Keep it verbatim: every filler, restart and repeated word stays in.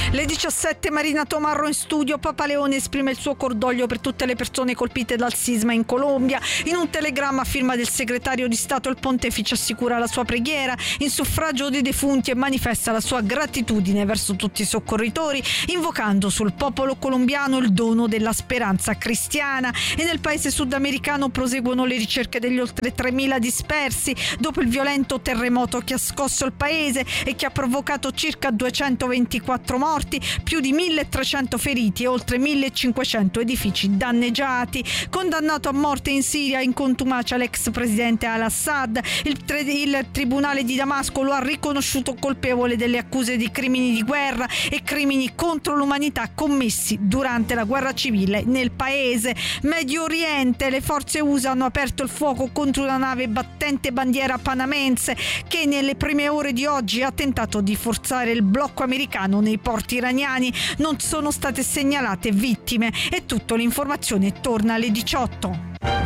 Le diciassette, Marina Tomarro in studio. Papa Leone esprime il suo cordoglio per tutte le persone colpite dal sisma in Colombia. In un telegramma a firma del segretario di Stato il pontefice assicura la sua preghiera in suffragio dei defunti e manifesta la sua gratitudine verso tutti i soccorritori, invocando sul popolo colombiano il dono della speranza cristiana. E nel paese sudamericano proseguono le ricerche degli oltre tremila dispersi dopo il violento terremoto che ha scosso il paese e che ha provocato circa duecentoventiquattro morti, più di milletrecento feriti e oltre millecinquecento edifici danneggiati. Condannato a morte in Siria in contumacia l'ex presidente al-Assad, il, tre- il tribunale di Damasco lo ha riconosciuto colpevole delle accuse di crimini di guerra e crimini contro l'umanità commessi durante la guerra civile nel paese. Medio Oriente, le forze U S A hanno aperto il fuoco contro una nave battente bandiera panamense che nelle prime ore di oggi ha tentato di forzare il blocco americano nei porti iraniani. Non sono state segnalate vittime. È tutto, l'informazione torna alle diciotto.